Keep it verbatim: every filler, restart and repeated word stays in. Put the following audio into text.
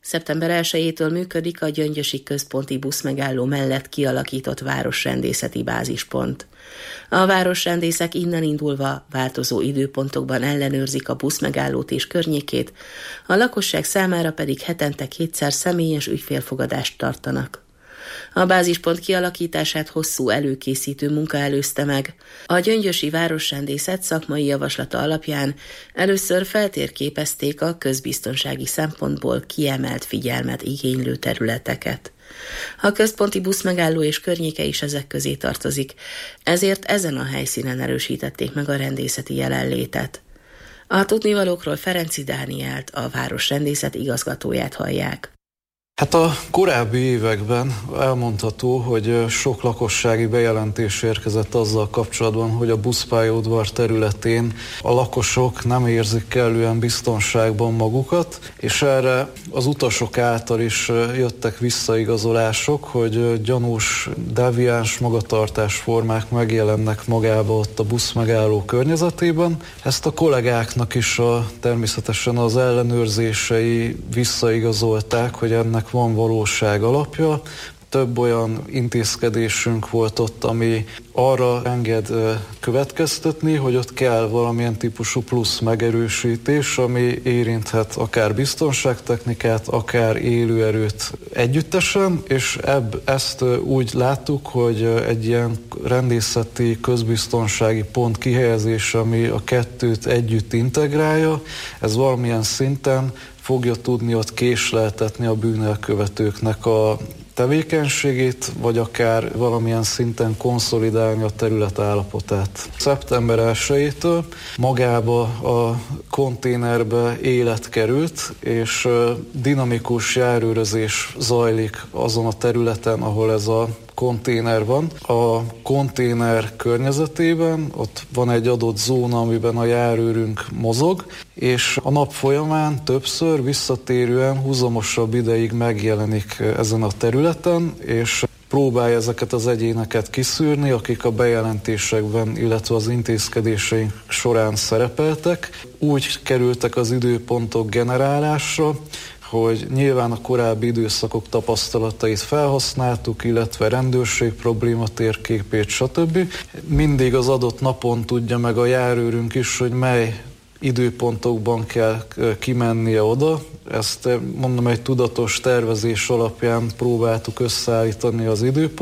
Szeptember elsejétől működik a Gyöngyösi központi buszmegálló mellett kialakított városrendészeti bázispont. A városrendészek innen indulva változó időpontokban ellenőrzik a buszmegállót és környékét, a lakosság számára pedig hetente kétszer személyes ügyfélfogadást tartanak. A bázispont kialakítását hosszú előkészítő munka előzte meg. A gyöngyösi városrendészet szakmai javaslata alapján először feltérképezték a közbiztonsági szempontból kiemelt figyelmet igénylő területeket. A központi buszmegálló és környéke is ezek közé tartozik, ezért ezen a helyszínen erősítették meg a rendészeti jelenlétet. A tudnivalókról Ferenczy Dánielt, a városrendészet igazgatóját hallják. Hát a korábbi években elmondható, hogy sok lakossági bejelentés érkezett azzal kapcsolatban, hogy a buszpályaudvar területén a lakosok nem érzik kellően biztonságban magukat, és erre az utasok által is jöttek visszaigazolások, hogy gyanús, deviáns magatartásformák megjelennek magába ott a buszmegálló környezetében. Ezt a kollégáknak is a, természetesen az ellenőrzései visszaigazolták, hogy ennek van valóság alapja. Több olyan intézkedésünk volt ott, ami arra enged következtetni, hogy ott kell valamilyen típusú plusz megerősítés, ami érinthet akár biztonságtechnikát, akár élőerőt együttesen, és ebb, ezt úgy láttuk, hogy egy ilyen rendészeti közbiztonsági pont kihelyezés, ami a kettőt együtt integrálja, ez valamilyen szinten fogja tudni ott késleltetni a bűnelkövetőknek a tevékenységét, vagy akár valamilyen szinten konszolidálni a terület állapotát. Szeptember elsejétől magába a konténerbe élet került, és dinamikus járőrözés zajlik azon a területen, ahol ez a konténer van. A konténer környezetében ott van egy adott zóna, amiben a járőrünk mozog, és a nap folyamán többször visszatérően húzamosabb ideig megjelenik ezen a területen, és próbálja ezeket az egyéneket kiszűrni, akik a bejelentésekben, illetve az intézkedéseink során szerepeltek. Úgy kerültek az időpontok generálásra, hogy nyilván a korábbi időszakok tapasztalatait felhasználtuk, illetve rendőrség probléma térképét, stb. Mindig az adott napon tudja meg a járőrünk is, hogy mely időpontokban kell kimennie oda. Ezt mondom, egy tudatos tervezés alapján próbáltuk összeállítani az időpontot.